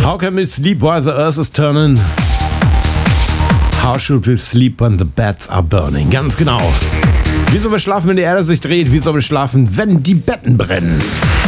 How can we sleep while the earth is turning? How should we sleep when the beds are burning? Ganz genau. Wie soll man schlafen, wenn die Erde sich dreht? Wie soll man schlafen, wenn die Betten brennen?